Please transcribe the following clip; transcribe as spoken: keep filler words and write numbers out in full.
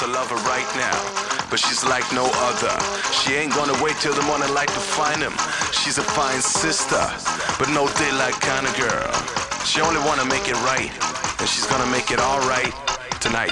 lover right now, but she's like no other. She ain't gonna wait till the morning light to find him. She's a fine sister, but no daylight kind of girl. She only wanna make it right, and she's gonna make it all right tonight.